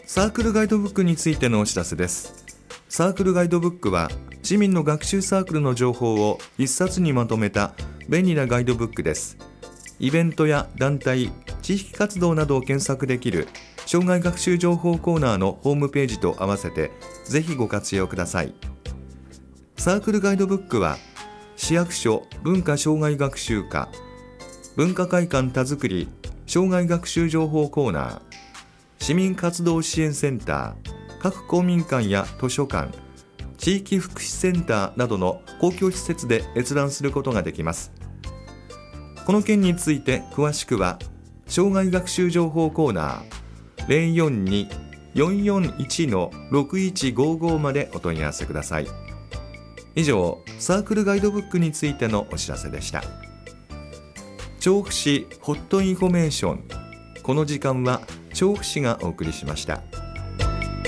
サークルガイドブックについてのお知らせです。サークルガイドブックは市民の学習サークルの情報を一冊にまとめた便利なガイドブックです。イベントや団体、地域活動などを検索できる障害学習情報コーナーのホームページと合わせてぜひご活用ください。サークルガイドブックは市役所文化障害学習課、文化会館田作り障害学習情報コーナー、市民活動支援センター、各公民館や図書館、地域福祉センターなどの公共施設で閲覧することができます。この件について詳しくは障害学習情報コーナー 042-441-6155 までお問い合わせください。以上、サークルガイドブックについてのお知らせでした。調布市ホットインフォメーション、この時間は調布市がお送りしました。